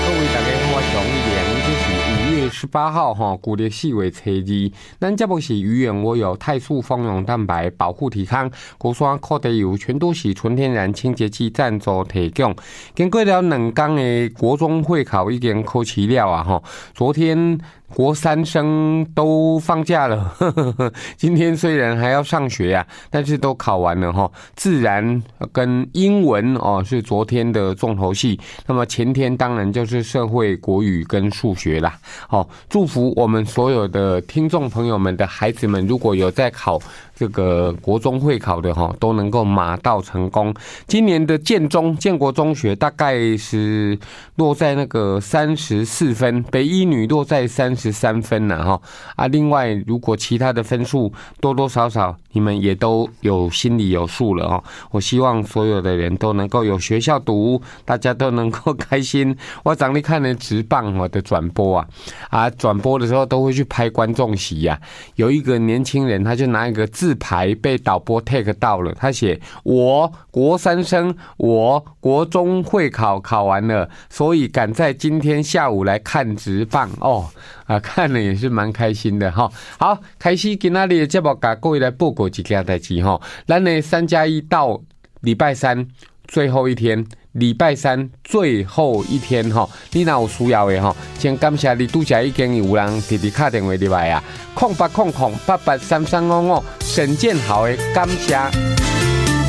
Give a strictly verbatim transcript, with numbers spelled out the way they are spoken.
各位大家好，我是王一良，这是五月十八号哈，古历四月初二。咱节目是鱼眼我有泰素蜂蛹蛋白保护体康，国酸靠地油全都是纯天然清洁剂赞助提供。经过了两天的国中会考已经考试了啊哈，昨天。国三生都放假了呵呵呵，今天虽然还要上学啊，但是都考完了哈。自然跟英文哦是昨天的重头戏，那么前天当然就是社会、国语跟数学啦。好，祝福我们所有的听众朋友们的孩子们，如果有在考这个国中会考的哈，都能够马到成功。今年的建中建国中学大概是落在那个三十四分，北一女落在三十三分了哈啊。另外，如果其他的分数多多少少你们也都有心里有数了哈。我希望所有的人都能够有学校读，大家都能够开心。我昨天看了职棒我的转播啊啊，转播的时候都会去拍观众席呀、啊。有一个年轻人，他就拿一个字牌被导播 take 到了，他写我国三生，我国中会考考完了，所以赶在今天下午来看职棒哦。啊，看了也是蛮开心的哈。好，开始今天的节目，给各位来报告一件代志哈。咱的三加一到礼拜三最后一天，礼拜三最后一天哈。你若有需要的哈，先感谢你拄则已经有人直直打电话入来啊，空八空空八八三三五五，沈建豪的感谢。